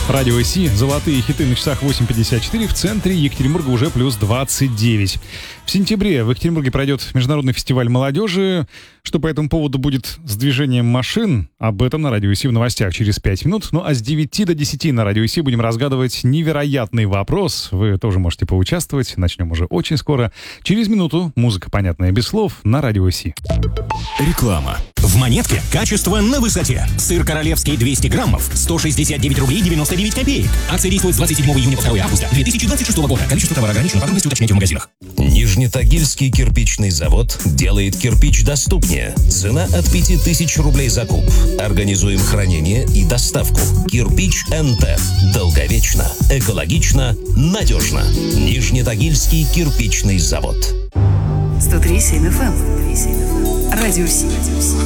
Радио Си, золотые хиты на часах 8:54, в центре Екатеринбурга уже плюс 29. В сентябре в Екатеринбурге пройдет Международный фестиваль молодежи. Что по этому поводу будет с движением машин? Об этом на Радио Си в новостях через 5 минут. Ну а с 9 до 10 на Радио Си будем разгадывать невероятный вопрос. Вы тоже можете поучаствовать. Начнем уже очень скоро. Через минуту музыка, понятная без слов, на Радио Си. Реклама. В Монетке качество на высоте. Сыр королевский 200 граммов, 169 рублей 99 копеек. Акция действует с 27 июня по 2 августа 2026 года. Количество товара ограничено, подробности уточняйте в магазинах. Нижнетагильский кирпичный завод делает кирпич доступнее. Цена от 5000 рублей за куб. Организуем хранение и доставку. Кирпич НТ. Долговечно, экологично, надежно. Нижнетагильский кирпичный завод. 103.7 FM. Радио Си.